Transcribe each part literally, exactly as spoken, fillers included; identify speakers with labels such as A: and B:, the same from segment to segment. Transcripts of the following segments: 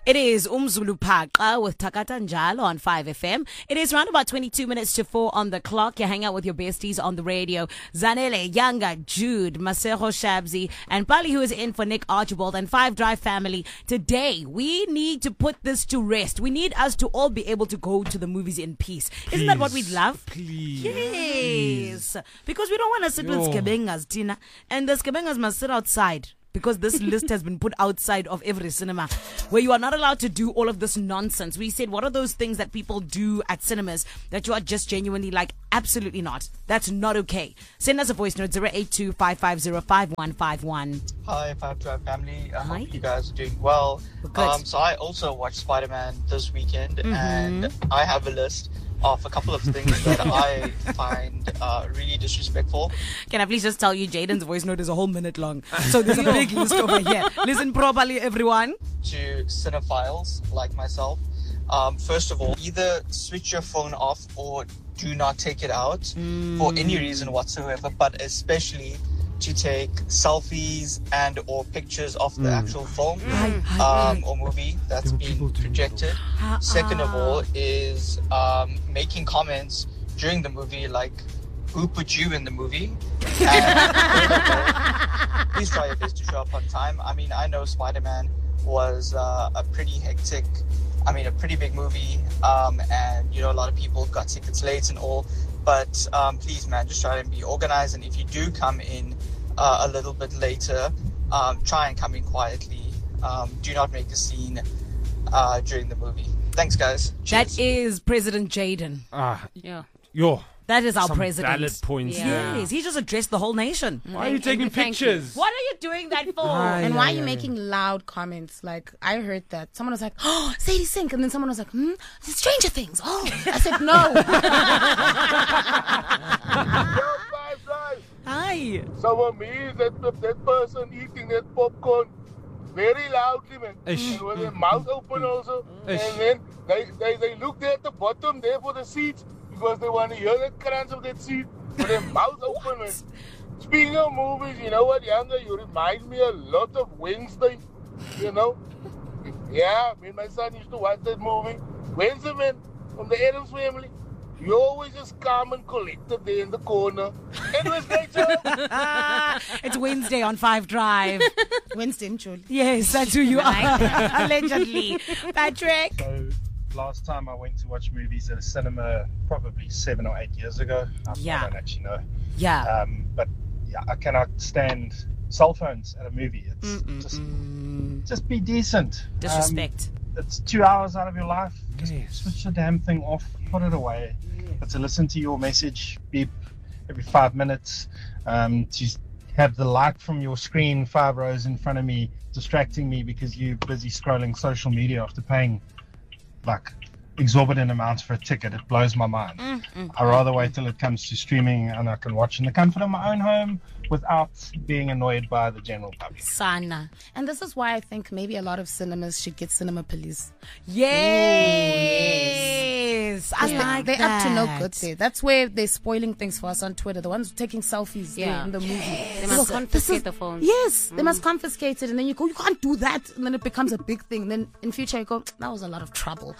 A: It is Umzulu Paqa with Takata Njalo on five F M. It is around about twenty-two minutes to four on the clock. You hang out with your besties on the radio. Zanele, Yanga, Jude, Masejo Shabzi, and Pali, who is in for Nick Archibald, and Five Drive family. Today, we need to put this to rest. We need us to all be able to go to the movies in peace. Please, Isn't that what we'd love?
B: Please.
A: Yes.
B: Please.
A: Because we don't want to sit
B: Yo.
A: with skebengas, Tina. And the skebengas must sit outside. Because this list has been put outside of every cinema, where you are not allowed to do all of this nonsense. We said, what are those things that people do at cinemas that you are just genuinely like, absolutely not. That's not okay. Send us a voice note, zero eight two, five five zero, five one five one.
C: Hi, Five Drive family. I
A: Hi.
C: hope you guys are doing well.
A: We're good.
C: Um, so I also watched Spider-Man this weekend,
A: Mm-hmm.
C: and I have a list of a couple of things that I find uh, really disrespectful.
A: Can I please just tell you, Jaden's voice note is a whole minute long. So there's a big list over here. Listen properly, everyone.
C: To cinephiles like myself. Um, first of all, either switch your phone off or do not take it out
A: Mm.
C: for any reason whatsoever, but especially to take selfies and or pictures of the actual film um, or movie that's
B: There were
C: being
B: people doing
C: projected.
A: Uh-uh.
C: Second of all is um, making comments during the movie like, who put you in the movie? And third of all, please try your best to show up on time. I mean, I know Spider-Man was uh, a pretty hectic, I mean, a pretty big movie, um, and, you know, a lot of people got tickets late and all, but um, please, man, just try and be organized, and if you do come in uh, a little bit later, um, try and come in quietly. Um, do not make a scene uh, during the movie. Thanks, guys. Cheers.
A: That is President Jaden.
B: Ah,
A: Yeah.
B: yo.
A: That is our
B: Some
A: president.
B: valid points
A: Yes,
B: there.
A: he just addressed the whole nation.
B: Why are you taking
D: Thank you.
B: pictures?
A: What are you doing that for?
B: Aye.
D: And
B: yeah,
D: why are
B: yeah,
D: you
B: yeah.
D: making loud comments? Like, I heard that. Someone was like, oh, Sadie Sink. And then someone was like, hmm, Stranger Things. Oh, I said, no.
E: Five Drive.
A: Hi.
E: So for me, that that person eating that popcorn very loudly, man,
B: Ish.
E: and with their mouth open also,
B: Ish.
E: and then they, they they look there at the bottom there for the seats because they want to hear the crunch of that seat with their mouth open. Man. Speaking of movies, you know what, Younger, you remind me a lot of Wednesday. You know, yeah, me and my son used to watch that movie, Wednesday, man, from the Addams Family. You always just calm and collected there in the corner. Anyways, great job.
A: It's Wednesday on Five Drive.
D: Winston, Julie.
A: Yes, that's who you are. Allegedly. Patrick.
F: So last time I went to watch movies at a cinema, probably seven or eight years ago. Um,
A: Yeah.
F: I don't actually know.
A: Yeah.
F: Um, but yeah, I cannot stand cell phones at a movie. It's just just be decent.
A: Disrespect.
F: Um, it's two hours out of your life. Just
B: Yes.
F: switch the damn thing off. Put it away. But to listen to your message beep every five minutes, um, to have the light from your screen five rows in front of me distracting me because you're busy scrolling social media after paying like exorbitant amounts for a ticket, it blows my mind. I rather wait till it comes to streaming and I can watch in the comfort of my own home without being annoyed by the general public.
A: Sana.
D: And this is why I think maybe a lot of cinemas should get cinema police.
A: Yes. I
D: They-
A: like
D: they're
A: that.
D: up to no good there. That's where they're spoiling things for us on Twitter. The ones taking selfies there
G: Yeah.
D: in the movie.
G: They must
D: Look,
G: confiscate
D: this is-
G: the phones.
D: Yes, they must confiscate it, and then you go, you can't do that, and then it becomes a big thing. Then in future you go, that was a lot of trouble.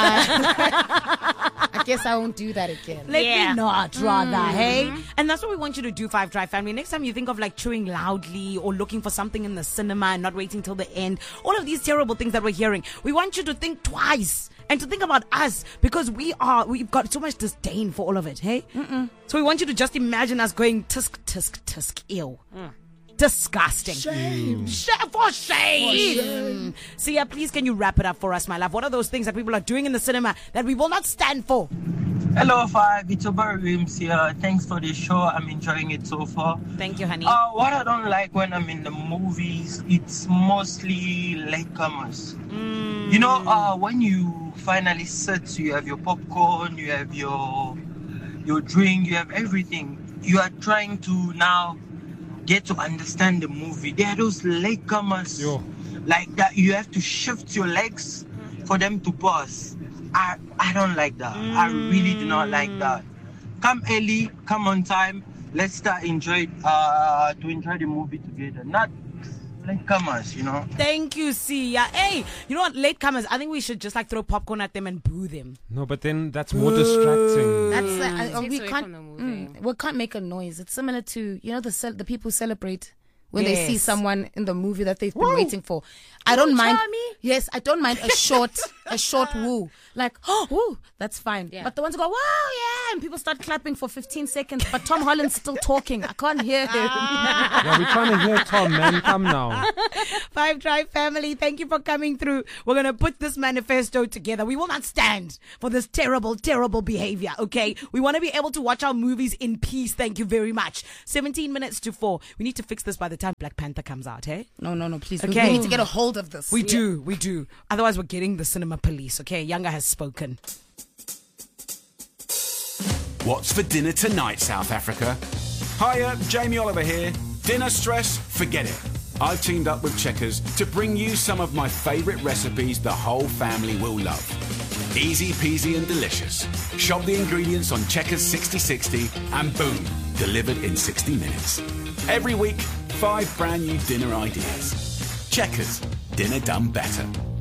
D: I, I guess I won't do that again.
A: Let
G: Yeah.
A: me not, rather, hey? And that's what we want you to do, Five Drive family. Next time you think of like chewing loudly or looking for something in the cinema and not waiting till the end, all of these terrible things that we're hearing, we want you to think twice and to think about us because we are, we've got so much disdain for all of it, hey? Mm-mm. So we want you to just imagine us going tisk, tisk, tisk, ew. Disgusting. Shame. Shame. For shame. Sia, please can you wrap it up for us, my love? What are those things that people are doing in the cinema that we will not stand for?
H: Hello, Five. It's Obar Rims here. Thanks for the show. I'm enjoying it so far.
A: Thank you, honey.
H: Uh, what I don't like when I'm in the movies, it's mostly latecomers. You know, uh, when you finally sit, you have your popcorn, you have your your drink, you have everything. You are trying to now get to understand the movie. There are those latecomers
B: Yo.
H: like that. You have to shift your legs for them to pass. I I don't like that. I really do not like that. Come early, come on time. Let's start enjoy uh to enjoy the movie together. Not latecomers, you know.
A: Thank you, Sia. Hey, you know what? Latecomers, I think we should just like throw popcorn at them and boo them.
B: No, but then that's more distracting.
D: That's uh, I-
G: Takes
D: we
G: away
D: can't.
G: from the movie.
D: Mm, we can't make a noise. It's similar to you know the cel- the people who celebrate when they see
A: Yes.
D: someone in the movie that they've been waiting for. I don't mind.
A: Charmy?
D: Yes, I don't mind a short a short woo. Like oh woo, that's fine.
G: Yeah.
D: But the ones who go wow yeah, and people start clapping for fifteen seconds, but Tom Holland's still talking. I can't hear him.
B: Yeah, we're trying to hear Tom, man. Come now.
A: Five Drive family, thank you for coming through. We're going to put this manifesto together. We will not stand for this terrible, terrible behavior, okay? We want to be able to watch our movies in peace. Thank you very much. seventeen minutes to four. We need to fix this by the time Black Panther comes out, hey?
D: No, no, no, please. We-
A: Okay.
D: We need to get a hold of this.
A: We do, we do. Otherwise, we're getting the cinema police, okay? Younger has spoken.
I: What's for dinner tonight, South Africa? Hiya, Jamie Oliver here. Dinner stress? Forget it. I've teamed up with Checkers to bring you some of my favourite recipes the whole family will love. Easy peasy and delicious. Shop the ingredients on Checkers sixty sixty and boom, delivered in sixty minutes. Every week, five brand new dinner ideas. Checkers, dinner done better.